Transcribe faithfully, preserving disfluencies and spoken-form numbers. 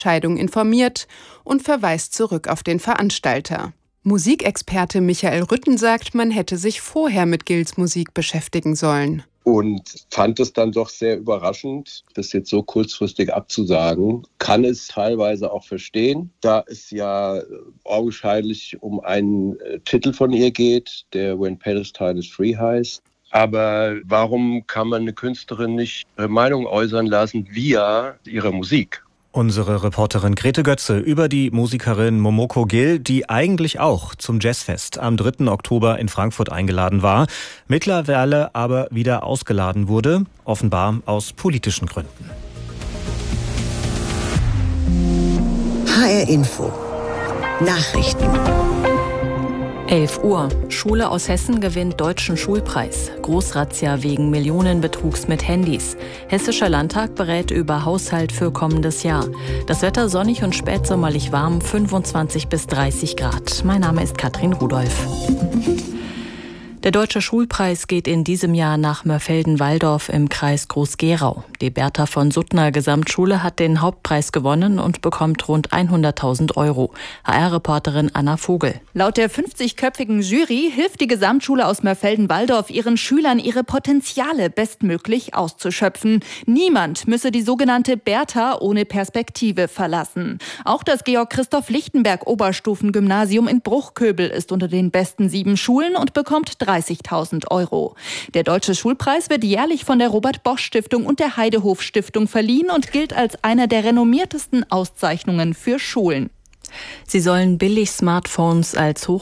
Entscheidung informiert und verweist zurück auf den Veranstalter. Musikexperte Michael Rütten sagt, man hätte sich vorher mit Gills Musik beschäftigen sollen. Und fand es dann doch sehr überraschend, das jetzt so kurzfristig abzusagen. Kann es teilweise auch verstehen, da es ja augenscheinlich um einen äh, Titel von ihr geht, der When Palestine is Free heißt. Aber warum kann man eine Künstlerin nicht ihre Meinung äußern lassen via ihrer Musik? Unsere Reporterin Grete Götze über die Musikerin Momoko Gill, die eigentlich auch zum Jazzfest am dritten Oktober in Frankfurt eingeladen war, mittlerweile aber wieder ausgeladen wurde, offenbar aus politischen Gründen. H R Info Nachrichten. elf Uhr. Schule aus Hessen gewinnt Deutschen Schulpreis. Großrazzia wegen Millionenbetrugs mit Handys. Hessischer Landtag berät über Haushalt für kommendes Jahr. Das Wetter sonnig und spätsommerlich warm, fünfundzwanzig bis dreißig Grad. Mein Name ist Katrin Rudolph. Der Deutsche Schulpreis geht in diesem Jahr nach Mörfelden-Walldorf im Kreis Groß-Gerau. Die Bertha von Suttner Gesamtschule hat den Hauptpreis gewonnen und bekommt rund hunderttausend Euro. H R-Reporterin Anna Vogel. Laut der fünfzigköpfigen Jury hilft die Gesamtschule aus Mörfelden-Walldorf ihren Schülern, ihre Potenziale bestmöglich auszuschöpfen. Niemand müsse die sogenannte Bertha ohne Perspektive verlassen. Auch das Georg-Christoph-Lichtenberg-Oberstufengymnasium in Bruchköbel ist unter den besten sieben Schulen und bekommt dreißigtausend Euro. Der Deutsche Schulpreis wird jährlich von der Robert-Bosch-Stiftung und der Heidehof-Stiftung verliehen und gilt als einer der renommiertesten Auszeichnungen für Schulen. Sie sollen billig Smartphones als hoch